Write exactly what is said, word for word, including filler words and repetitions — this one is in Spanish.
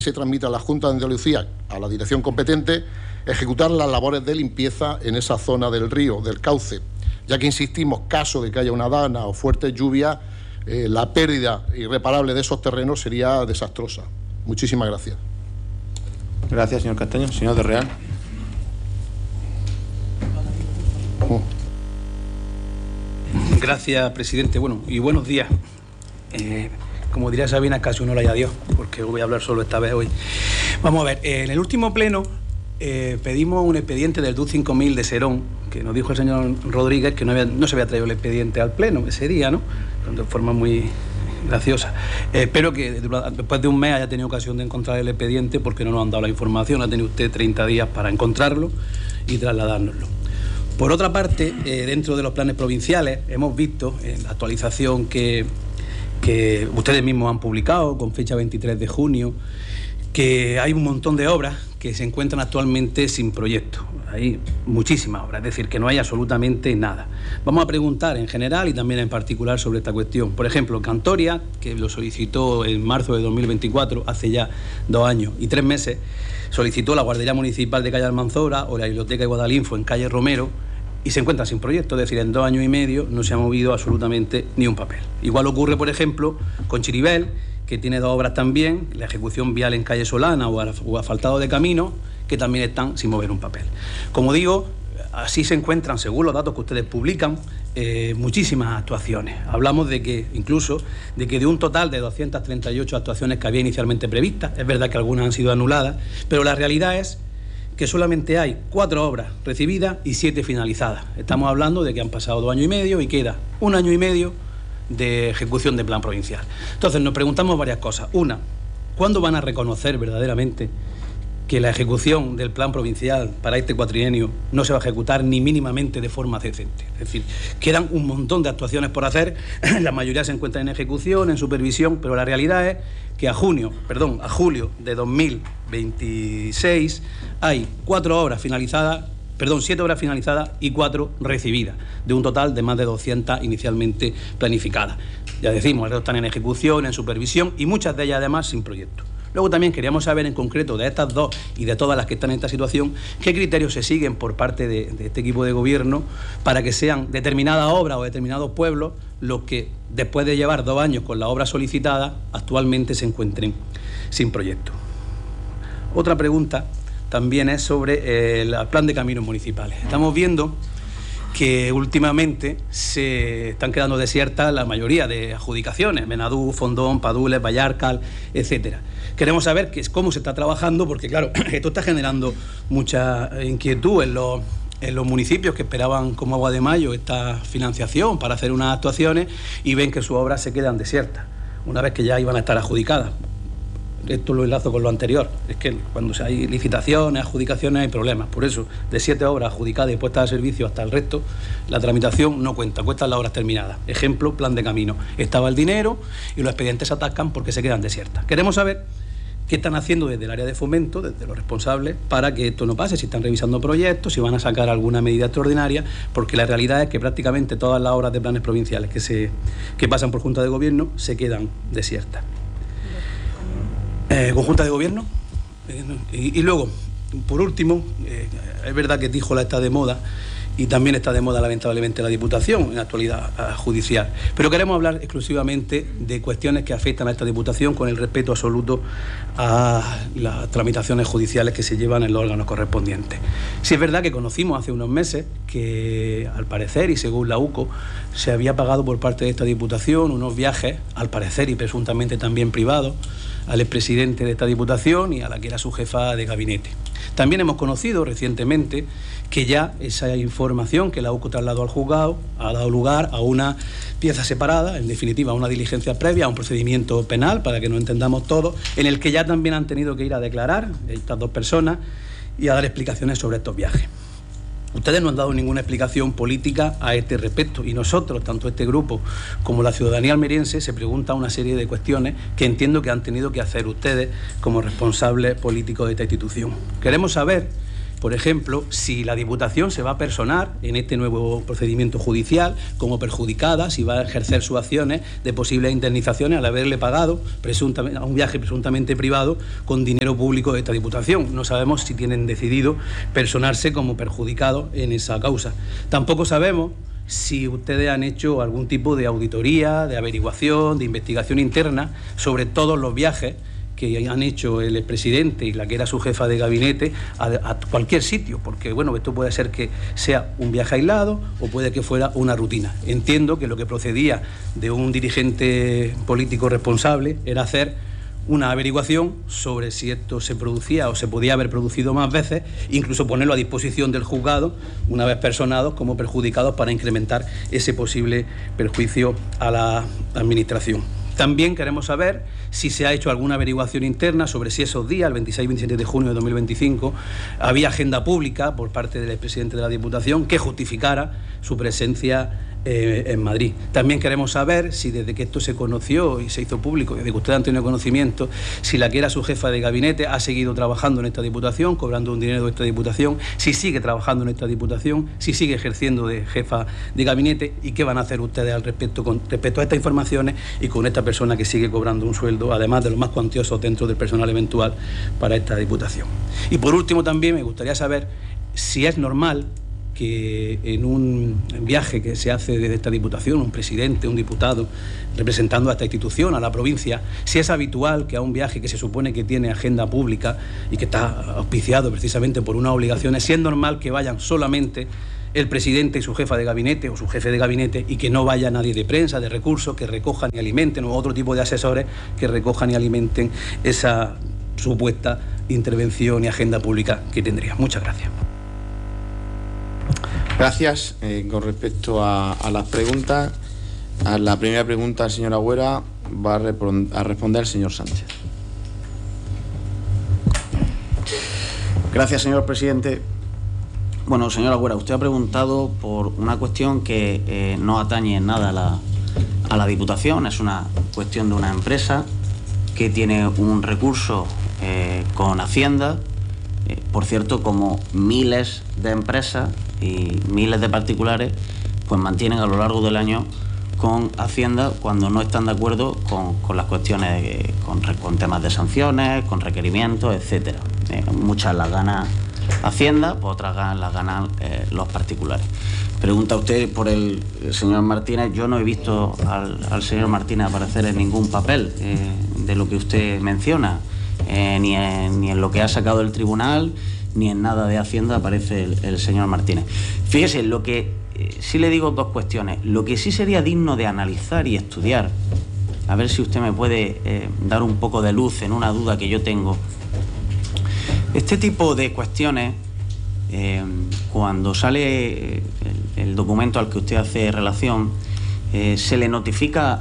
se transmite a la Junta de Andalucía, a la dirección competente, ejecutar las labores de limpieza en esa zona del río, del cauce, ya que insistimos, caso de que haya una dana o fuertes lluvias, eh, la pérdida irreparable de esos terrenos sería desastrosa. Muchísimas gracias. Gracias, señor Castaño. Señor de Real. Gracias, presidente. Bueno, y buenos días. Eh, como diría Sabina, casi uno le haya Dios, porque voy a hablar solo esta vez hoy. Vamos a ver, eh, en el último pleno eh, pedimos un expediente del D U cinco mil de Serón, que nos dijo el señor Rodríguez que no, había, no se había traído el expediente al pleno ese día, ¿no? De forma muy graciosa. Eh, espero que después de un mes haya tenido ocasión de encontrar el expediente, porque no nos han dado la información. Ha tenido usted treinta días para encontrarlo y trasladárnoslo. Por otra parte, eh, dentro de los planes provinciales hemos visto en la actualización que, que ustedes mismos han publicado con fecha veintitrés de junio, que hay un montón de obras que se encuentran actualmente sin proyecto. Hay muchísimas obras, es decir, que no hay absolutamente nada. Vamos a preguntar en general y también en particular sobre esta cuestión. Por ejemplo, Cantoria, que lo solicitó en marzo de dos mil veinticuatro, hace ya dos años y tres meses, solicitó la Guardería Municipal de calle Almanzora o la Biblioteca de Guadalinfo en calle Romero, y se encuentra sin proyecto, es decir, en dos años y medio no se ha movido absolutamente ni un papel. Igual ocurre, por ejemplo, con Chiribel, que tiene dos obras también, la ejecución vial en calle Solana o asfaltado de camino, que también están sin mover un papel. Como digo, así se encuentran, según los datos que ustedes publican, eh, muchísimas actuaciones. Hablamos de que, incluso, de que de un total de doscientas treinta y ocho actuaciones que había inicialmente previstas, es verdad que algunas han sido anuladas, pero la realidad es que solamente hay cuatro obras recibidas y siete finalizadas. Estamos hablando de que han pasado dos años y medio y queda un año y medio de ejecución de plan provincial. Entonces nos preguntamos varias cosas. Una, ¿cuándo van a reconocer verdaderamente que la ejecución del plan provincial para este cuatrienio no se va a ejecutar ni mínimamente de forma decente? Es decir, quedan un montón de actuaciones por hacer, la mayoría se encuentran en ejecución, en supervisión, pero la realidad es que a junio, perdón, a julio de dos mil veintiséis hay cuatro obras finalizadas, perdón, siete obras finalizadas y cuatro recibidas, de un total de más de doscientas inicialmente planificadas. Ya decimos, el resto están en ejecución, en supervisión y muchas de ellas además sin proyecto. Luego también queríamos saber en concreto de estas dos y de todas las que están en esta situación, qué criterios se siguen por parte de, de este equipo de gobierno para que sean determinadas obras o determinados pueblos los que, después de llevar dos años con la obra solicitada, actualmente se encuentren sin proyecto. Otra pregunta también es sobre el plan de caminos municipales. Estamos viendo que últimamente se están quedando desiertas la mayoría de adjudicaciones, Benadú, Fondón, Padules, Vallarcal, etcétera. Queremos saber qué es, cómo se está trabajando, porque claro, esto está generando mucha inquietud en los, en los municipios que esperaban como agua de mayo esta financiación para hacer unas actuaciones y ven que sus obras se quedan desiertas, una vez que ya iban a estar adjudicadas. Esto lo enlazo con lo anterior, es que cuando hay licitaciones, adjudicaciones hay problemas, por eso de siete obras adjudicadas y puestas a servicio hasta el resto, la tramitación no cuenta, cuentan las obras terminadas. Ejemplo, plan de camino, estaba el dinero y los expedientes se atascan porque se quedan desiertas. Queremos saber qué están haciendo desde el área de fomento, desde los responsables, para que esto no pase, si están revisando proyectos, si van a sacar alguna medida extraordinaria, porque la realidad es que prácticamente todas las obras de planes provinciales que, se, que pasan por Junta de Gobierno se quedan desiertas. Eh, con Junta de Gobierno. Eh, y, y luego, por último, eh, es verdad que Tíjola está de moda y también está de moda lamentablemente la Diputación en la actualidad judicial. Pero queremos hablar exclusivamente de cuestiones que afectan a esta Diputación con el respeto absoluto a las tramitaciones judiciales que se llevan en los órganos correspondientes. Sí es verdad que conocimos hace unos meses que, al parecer, y según la U C O, se había pagado por parte de esta Diputación unos viajes, al parecer y presuntamente también privados, al expresidente de esta Diputación y a la que era su jefa de gabinete. También hemos conocido recientemente que ya esa información que la U C O trasladó al juzgado ha dado lugar a una pieza separada, en definitiva a una diligencia previa, a un procedimiento penal, para que nos entendamos todos, en el que ya también han tenido que ir a declarar estas dos personas y a dar explicaciones sobre estos viajes. Ustedes no han dado ninguna explicación política a este respecto y nosotros, tanto este grupo como la ciudadanía almeriense, se pregunta una serie de cuestiones que entiendo que han tenido que hacer ustedes como responsables políticos de esta institución. Queremos saber por ejemplo, si la Diputación se va a personar en este nuevo procedimiento judicial como perjudicada, si va a ejercer sus acciones de posibles indemnizaciones al haberle pagado presuntamente, a un viaje presuntamente privado con dinero público de esta Diputación. No sabemos si tienen decidido personarse como perjudicados en esa causa. Tampoco sabemos si ustedes han hecho algún tipo de auditoría, de averiguación, de investigación interna sobre todos los viajes que han hecho el expresidente y la que era su jefa de gabinete a, a cualquier sitio, porque bueno, esto puede ser que sea un viaje aislado o puede que fuera una rutina. Entiendo que lo que procedía de un dirigente político responsable era hacer una averiguación sobre si esto se producía o se podía haber producido más veces, incluso ponerlo a disposición del juzgado, una vez personados, como perjudicados para incrementar ese posible perjuicio a la Administración. También queremos saber si se ha hecho alguna averiguación interna sobre si esos días, el veintiséis y veintisiete de junio de dos mil veinticinco, había agenda pública por parte del expresidente de la Diputación que justificara su presencia eh, en Madrid. También queremos saber si desde que esto se conoció y se hizo público, desde que ustedes han tenido conocimiento, si la que era su jefa de gabinete ha seguido trabajando en esta Diputación, cobrando un dinero de esta Diputación, si sigue trabajando en esta Diputación, si sigue ejerciendo de jefa de gabinete y qué van a hacer ustedes al respecto con respecto a estas informaciones y con esta persona que sigue cobrando un sueldo, además de los más cuantiosos dentro del personal eventual para esta Diputación. Y por último también me gustaría saber si es normal que en un viaje que se hace desde esta Diputación, un presidente, un diputado, representando a esta institución, a la provincia, si es habitual que a un viaje que se supone que tiene agenda pública y que está auspiciado precisamente por unas obligaciones, si es normal que vayan solamente el presidente y su jefa de gabinete o su jefe de gabinete y que no vaya nadie de prensa, de recursos, que recojan y alimenten, o otro tipo de asesores que recojan y alimenten esa supuesta intervención y agenda pública que tendría. Muchas gracias. Gracias. Eh, con respecto a, a las preguntas, a la primera pregunta, señora Agüera, va a, a responder el señor Sánchez. Gracias, señor presidente. Bueno, señora Agüera, usted ha preguntado por una cuestión que eh, no atañe en nada a la, a la Diputación. Es una cuestión de una empresa que tiene un recurso eh, con Hacienda. Eh, por cierto, como miles de empresas y miles de particulares pues mantienen a lo largo del año con Hacienda cuando no están de acuerdo con, con las cuestiones, de, con, con temas de sanciones, con requerimientos, etcétera. Eh, muchas las gana Hacienda, pues otras las ganan eh, los particulares. Pregunta usted por el, el señor Martínez. Yo no he visto al, al señor Martínez aparecer en ningún papel eh, de lo que usted menciona, eh, ni, en, ni en lo que ha sacado el tribunal, ni en nada de Hacienda aparece el, el señor Martínez. Fíjese, lo que eh, sí le digo dos cuestiones. Lo que sí sería digno de analizar y estudiar, a ver si usted me puede eh, dar un poco de luz en una duda que yo tengo. Este tipo de cuestiones, eh, cuando sale el, el documento al que usted hace relación, eh, se le notifica